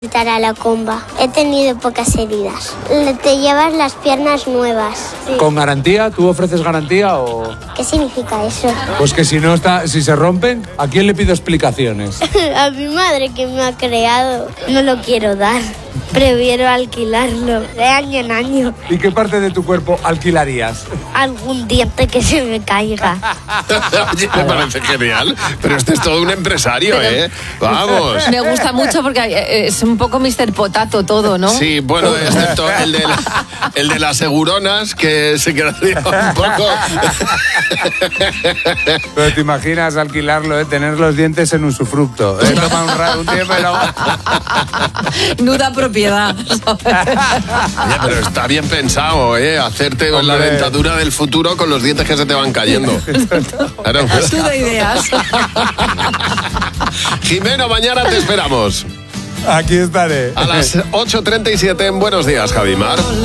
A la comba. He tenido pocas heridas. Te llevas las piernas nuevas. Sí. ¿Con garantía? ¿Tú ofreces garantía o...? ¿Qué significa eso? Pues que si se rompen, ¿a quién le pido explicaciones? A mi madre que me ha creado. No lo quiero dar. Prefiero alquilarlo de año en año. ¿Y qué parte de tu cuerpo alquilarías? Algún diente que se me caiga. Oye, me parece genial. Pero este es todo un empresario, Vamos. Me gusta mucho porque es un poco Mr. Potato todo, ¿no? Sí, bueno, excepto el de las seguronas, que se quedaría un poco... Pero te imaginas alquilarlo, tener los dientes en usufructo. Toma un tiempo y luego... Nuda propiedad. Oye, pero está bien pensado, hacerte con la dentadura del futuro con los dientes que se te van cayendo. Claro. Tú de ideas. Jimeno, mañana te esperamos. Aquí estaré. A las 8:37 en Buenos Días, Javimar.